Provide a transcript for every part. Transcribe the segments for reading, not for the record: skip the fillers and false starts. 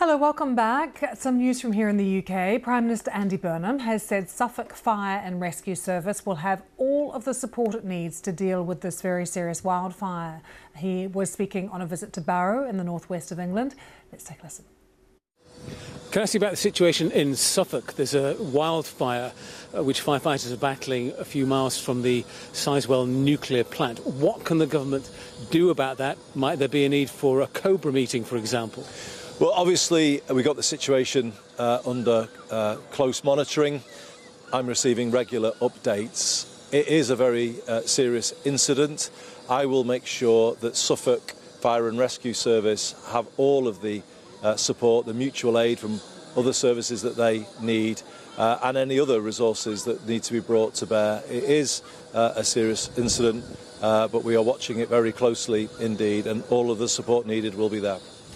Hello, welcome back. Some news from here in the UK. Prime Minister Andy Burnham has said Suffolk Fire and Rescue Service will have all of the support it needs to deal with this very serious wildfire. He was speaking on a visit to Barrow in the northwest of England. Let's take a listen. Can I ask you about the situation in Suffolk? There's a wildfire which firefighters are battling a few miles from the Sizewell nuclear plant. What can the government do about that? Might there be a need for a COBRA meeting, for example? Well, obviously, we got the situation under close monitoring. I'm receiving regular updates. It is a very serious incident. I will make sure that Suffolk Fire and Rescue Service have all of the support, the mutual aid from other services that they need, and any other resources that need to be brought to bear. It is a serious incident, but we are watching it very closely indeed, and all of the support needed will be there.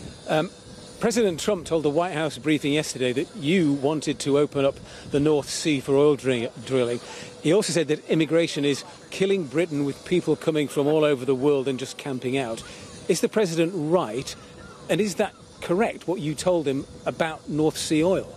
President Trump told the White House briefing yesterday that you wanted to open up the North Sea for oil drilling. He also said that immigration is killing Britain with people coming from all over the world and just camping out. Is the president right? And is that correct, what you told him about North Sea oil?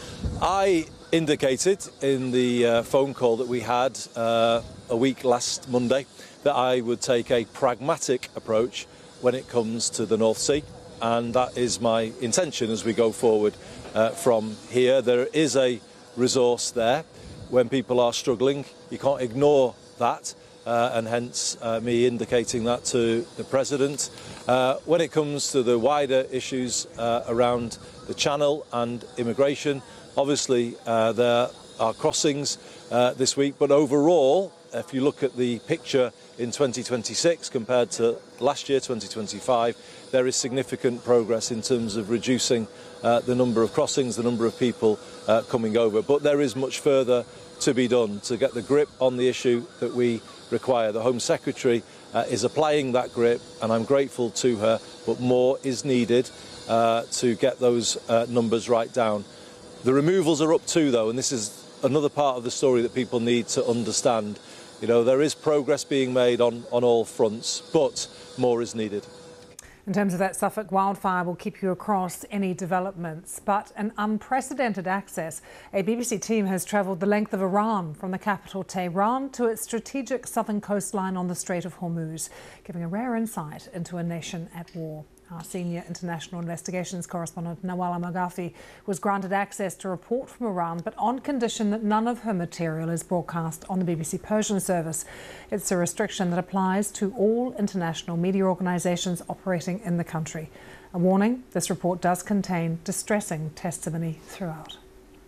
I indicated in the phone call that we had a week last Monday that I would take a pragmatic approach when it comes to the North Sea. And that is my intention as we go forward from here. There is a resource there. When people are struggling, you can't ignore that, and hence me indicating that to the President. When it comes to the wider issues around the Channel and immigration, obviously there are crossings this week, but overall, if you look at the picture in 2026 compared to last year, 2025, there is significant progress in terms of reducing the number of crossings, the number of people coming over. But there is much further to be done to get the grip on the issue that we require. The Home Secretary is applying that grip, and I'm grateful to her, but more is needed to get those numbers right down. The removals are up too, though, and this is another part of the story that people need to understand. You know, there is progress being made on all fronts, but more is needed. In terms of that Suffolk wildfire, we'll keep you across any developments. But an unprecedented access. A BBC team has travelled the length of Iran from the capital Tehran to its strategic southern coastline on the Strait of Hormuz, giving a rare insight into a nation at war. Our senior international investigations correspondent Nawal Al-Maghafi was granted access to report from Iran, but on condition that none of her material is broadcast on the BBC Persian service. It's a restriction that applies to all international media organisations operating in the country. A warning, this report does contain distressing testimony throughout.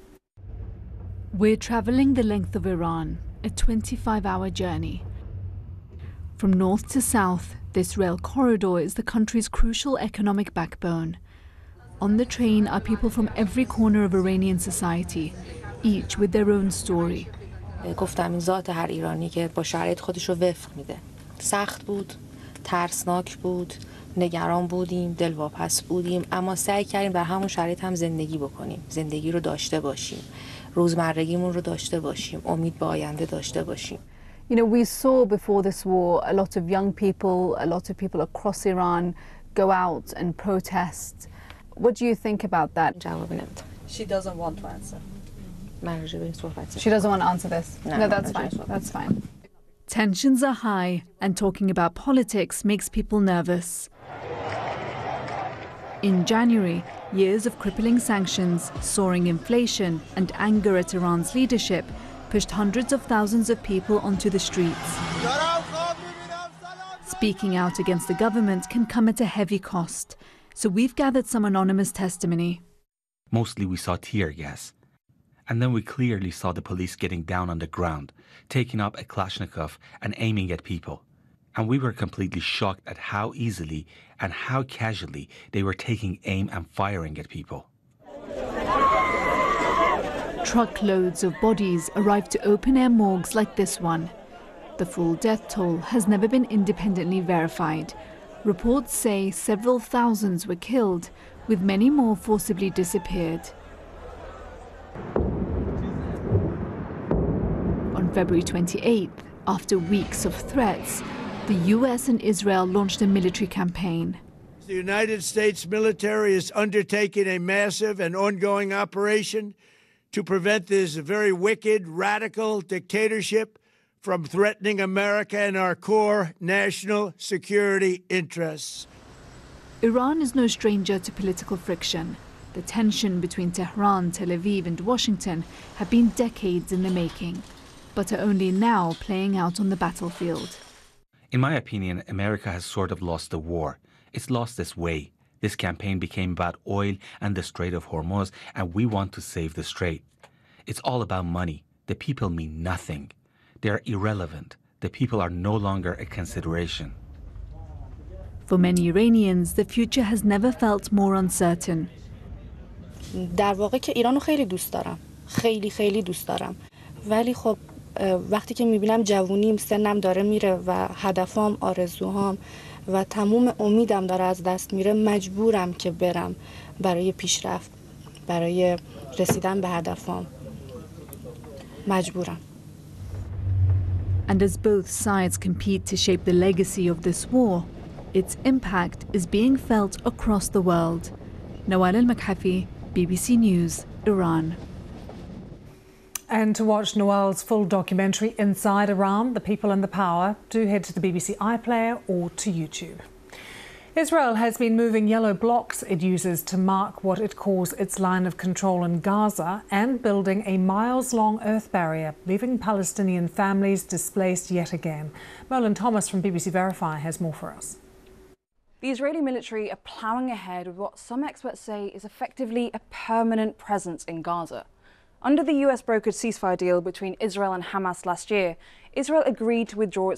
We're travelling the length of Iran, a 25-hour journey. From north to south, this rail corridor is the country's crucial economic backbone. On the train are people from every corner of Iranian society, each with their own story. گفتم این ذات هر ایرانی که با شرایط خودش رو وفق میده. سخت بود، ترسناک بود، نگران بودیم، دلواپس بودیم، اما سعی کردیم در همون شرایط هم زندگی بکنیم. زندگی رو داشته باشیم. روزمرگیمون رو داشته باشیم. امید به آینده داشته باشیم. You know, we saw before this war a lot of young people, a lot of people across Iran go out and protest. What do you think about that? She doesn't want to answer. She doesn't want to answer this? No, that's fine. That's fine. Tensions are high, and talking about politics makes people nervous. In January, years of crippling sanctions, soaring inflation, and anger at Iran's leadership pushed hundreds of thousands of people onto the streets. Speaking out against the government can come at a heavy cost, so we've gathered some anonymous testimony. Mostly we saw tear gas, and then we clearly saw the police getting down on the ground, taking up a Kalashnikov and aiming at people. And we were completely shocked at how easily and how casually they were taking aim and firing at people. Truckloads of bodies arrived to open-air morgues like this one. The full death toll has never been independently verified. Reports say several thousands were killed, with many more forcibly disappeared. On February 28th, after weeks of threats, the US and Israel launched a military campaign. The United States military is undertaking a massive and ongoing operation to prevent this very wicked, radical dictatorship from threatening America and our core national security interests. Iran is no stranger to political friction. The tension between Tehran, Tel Aviv and Washington have been decades in the making, but are only now playing out on the battlefield. In my opinion, America has sort of lost the war. It's lost its way. This campaign became about oil and the Strait of Hormuz, and we want to save the strait. It's all about money. The people mean nothing. They are irrelevant. The people are no longer a consideration. For many Iranians, the future has never felt more uncertain. در واقع که ایرانو خیلی دوست دارم. خیلی دوست دارم. ولی خب وقتی که میبینم جوونیم سنم داره میره و هدفام، آرزوهام و تموم امیدم داره از دست میره، مجبورم که برم برای پیشرفت، برای رسیدن به هدفام. مجبورم. And as both sides compete to shape the legacy of this war, its impact is being felt across the world. Nawal Al-Makhafi, BBC News, Iran. And to watch Nawal's full documentary Inside Iran, The People and the Power, do head to the BBC iPlayer or to YouTube. Israel has been moving yellow blocks it uses to mark what it calls its line of control in Gaza and building a miles-long earth barrier, leaving Palestinian families displaced yet again. Merlin Thomas from BBC Verify has more for us. The Israeli military are ploughing ahead with what some experts say is effectively a permanent presence in Gaza. Under the US-brokered ceasefire deal between Israel and Hamas last year, Israel agreed to withdraw its